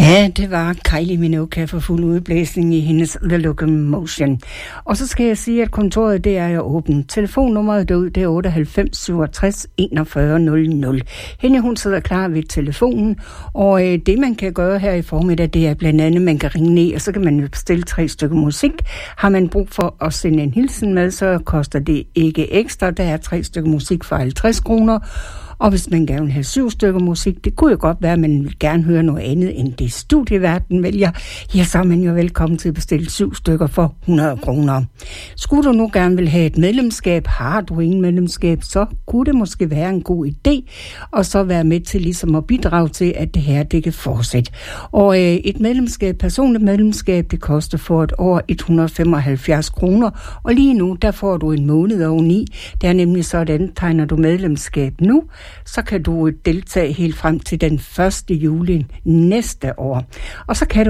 Ja, det var Kylie Minogue for fuld udblæsning i hendes The Locomotion. Og så skal jeg sige, at kontoret det er jo åbent. Telefonnummeret derude, det er 98 67 41 00. Hende, hun sidder klar ved telefonen, og det man kan gøre her i formiddag, det er blandt andet, man kan ringe ned, og så kan man bestille 3 stykker musik. Har man brug for at sende en hilsen med, så koster det ikke ekstra. Der er 3 stykker musik for 50 kroner. Og hvis man gerne vil have 7 stykker musik, det kunne jo godt være, at man vil gerne høre noget andet, end det studieverden vælger. Ja, så er man jo velkommen til at bestille 7 stykker for 100 kroner. Skulle du nu gerne vil have et medlemskab, har du ingen medlemskab, så kunne det måske være en god idé, og så være med til ligesom at bidrage til, at det her, det kan fortsætte. Og et medlemskab, personligt medlemskab, det koster for et år 175 kroner, og lige nu, der får du en måned oveni. Det er nemlig sådan, tegner du medlemskab nu, så kan du deltage helt frem til den 1. juli næste år. Og så kan du